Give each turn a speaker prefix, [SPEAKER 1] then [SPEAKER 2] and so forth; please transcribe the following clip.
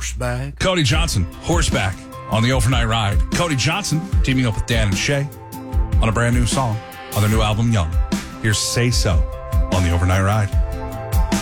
[SPEAKER 1] horseback.
[SPEAKER 2] Cody Johnson, horseback on the overnight ride. Cody Johnson teaming up with Dan and Shay on a brand new song on their new album, Young. Here's Say So on the overnight ride.